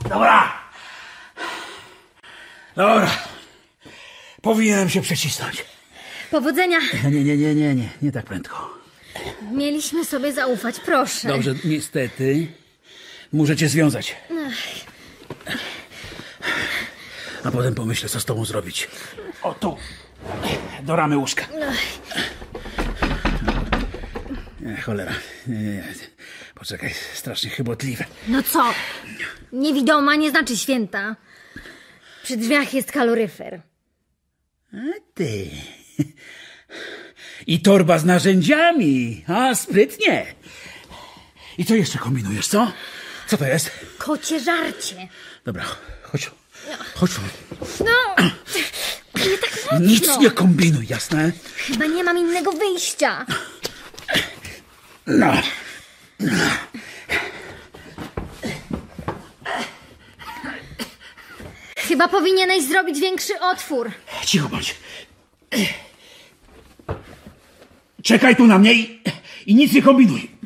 Dobra. Powinienem się przecisnąć. Powodzenia. Nie tak prędko. Mieliśmy sobie zaufać, proszę. Dobrze, niestety muszę cię związać. A potem pomyślę, co z tobą zrobić. O, tu. Do ramy łóżka. Nie, cholera. Nie. Poczekaj, strasznie chybotliwe. No co? Niewidoma nie znaczy święta. Przy drzwiach jest kaloryfer. A ty. I torba z narzędziami. A, sprytnie. I co jeszcze kombinujesz, co? Co to jest? Kocie żarcie. Dobra, chodź. Chodź. No, nie tak mocno. Nic nie kombinuj, jasne? Chyba nie mam innego wyjścia. No. Chyba powinieneś zrobić większy otwór. Cicho bądź. Czekaj tu na mnie i nic nie kombinuj.